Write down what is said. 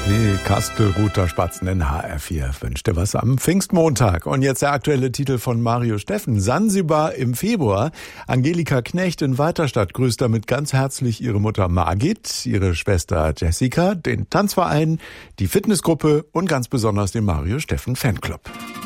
Die Kastelruther Spatzen in HR4 wünschte was am Pfingstmontag. Und jetzt der aktuelle Titel von Mario Steffen. Sansibar im Februar. Angelika Knecht in Weiterstadt grüßt damit ganz herzlich ihre Mutter Margit, ihre Schwester Jessica, den Tanzverein, die Fitnessgruppe und ganz besonders den Mario Steffen Fanclub.